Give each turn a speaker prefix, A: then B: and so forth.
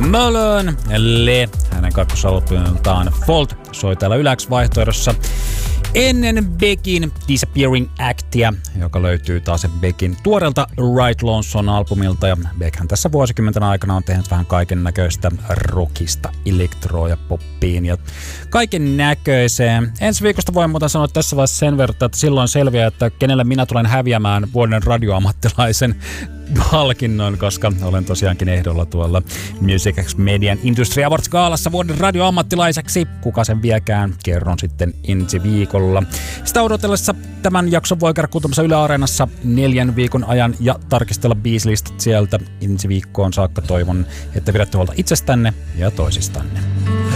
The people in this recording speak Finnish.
A: Malone Le, hänen kakkosalbumiltaan Fault, soi täällä Yläks-vaihtoehdossa. Ennen Beckin Disappearing Actia, joka löytyy taas Beckin tuoreelta Right Lonesome-albumilta. Ja Beckhän tässä vuosikymmenten aikana on tehnyt vähän kaiken näköistä rockista, elektroa ja poppiin ja kaiken näköiseen. Ensi viikosta voin muuten sanoa tässä vaiheessa sen verran, että silloin selviää, että kenelle minä tulen häviämään vuoden radioammattilaisen palkinnon, koska olen tosiaankin ehdolla tuolla Music X Median Industry Awards -gaalassa vuoden radioammattilaiseksi. Kuka sen viekään, kerron sitten ensi viikolla. Sitä odotellessa tämän jakson voi käydä kuuntelemassa Yle Areenassa 4 viikon ajan ja tarkistella biislistat sieltä ensi viikkoon saakka. Toivon, että pidätte huolta itsestänne ja toisistanne.